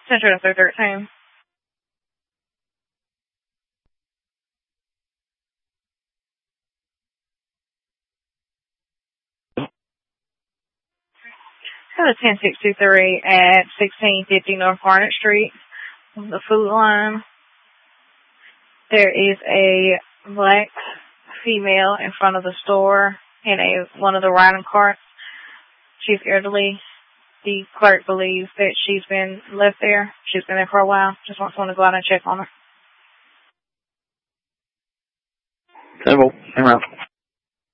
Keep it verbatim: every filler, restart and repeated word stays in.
Central to three thirteen. Got a ten six two three at sixteen fifty North Garnet Street, the Food Line. There is a black female in front of the store in a one of the riding carts. She's elderly. The clerk believes that she's been left there. She's been there for a while. Just wants someone to go out and check on her. Simple. Hang around.